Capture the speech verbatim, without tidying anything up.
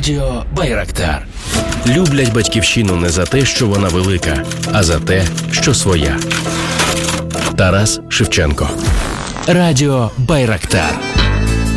Радіо Байрактар. Люблять батьківщину не за те, що вона велика, а за те, що своя. Тарас Шевченко. Радіо Байрактар.